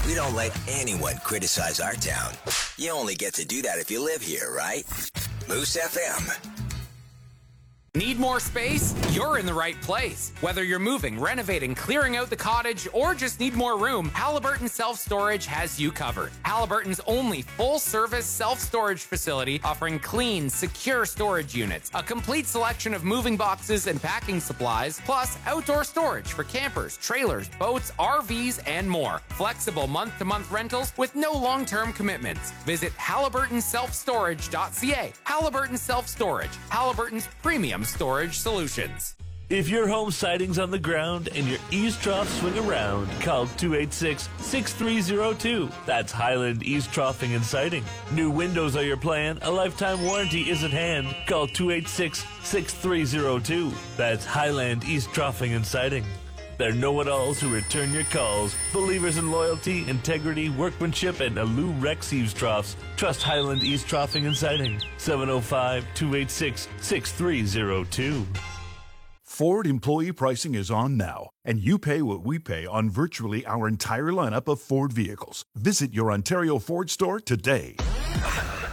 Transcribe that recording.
We don't let anyone criticize our town. You only get to do that if you live here, right? Moose FM. Need more space? You're in the right place. Whether you're moving, renovating, clearing out the cottage, or just need more room, Halliburton Self-Storage has you covered. Halliburton's only full-service self-storage facility offering clean, secure storage units, a complete selection of moving boxes and packing supplies, plus outdoor storage for campers, trailers, boats, RVs, and more. Flexible month-to-month rentals with no long-term commitments. Visit HalliburtonSelfStorage.ca. Halliburton Self-Storage, Halliburton's premium storage solutions. If your home siding's on the ground and your eaves troughs swing around, call 286-6302. That's Highland Eaves Troughing and Siding. New windows are your plan. A lifetime warranty is at hand. Call 286-6302. That's Highland Eaves Troughing and Siding. They're know-it-alls who return your calls. Believers in loyalty, integrity, workmanship, and Alou Rex Eaves Troughs. Trust Highland Eaves Troughing and Siding. 705-286-6302. Ford employee pricing is on now, and you pay what we pay on virtually our entire lineup of Ford vehicles. Visit your Ontario Ford store today.